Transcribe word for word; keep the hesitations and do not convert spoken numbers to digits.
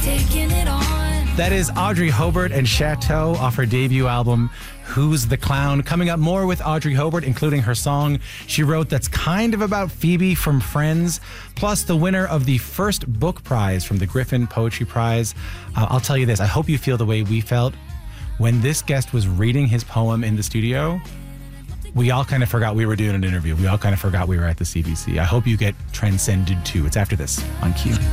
taking it on. That is Audrey Hobart and Chateau off her debut album, Who's the Clown? Coming up more with Audrey Hobart, including her song she wrote that's kind of about Phoebe from Friends, plus the winner of the first book prize from the Griffin Poetry Prize. Uh, I'll tell you this, I hope you feel the way we felt when this guest was reading his poem in the studio. We all kind of forgot we were doing an interview. We all kind of forgot we were at the C B C. I hope you get transcended too. It's after this on Q.